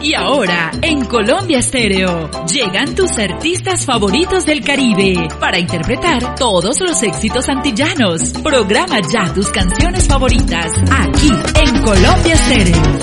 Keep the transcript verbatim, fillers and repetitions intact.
Y ahora, en Colombia Estéreo, llegan tus artistas favoritos del Caribe para interpretar todos los éxitos antillanos. Programa ya tus canciones favoritas aquí en Colombia Estéreo.